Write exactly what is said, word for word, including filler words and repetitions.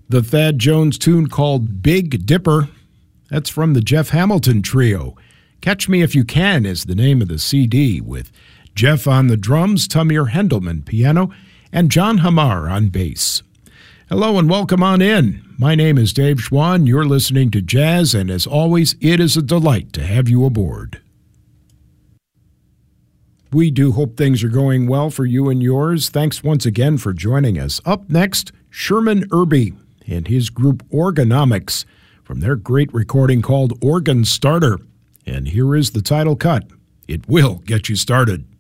The Thad Jones tune called Big Dipper. That's from the Jeff Hamilton Trio. Catch Me If You Can is the name of the C D, with Jeff on the drums, Tamir Hendelman piano, and John Hamar on bass. Hello and welcome on in. My name is Dave Schwann. You're listening to Jazz, and as always, it is a delight to have you aboard. We do hope things are going well for you and yours. Thanks once again for joining us. Up next, Sherman Irby and his group Organomics from their great recording called Organ Starter. And here is the title cut. It will get you started.